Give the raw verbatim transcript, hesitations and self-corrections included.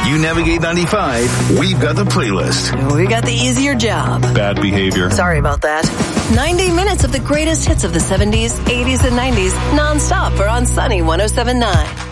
You navigate ninety-five, we've got the playlist. We got the easier job. Bad behavior. Sorry about that. ninety minutes of the greatest hits of the seventies, eighties, and nineties, nonstop for On Sunny one oh seven point nine.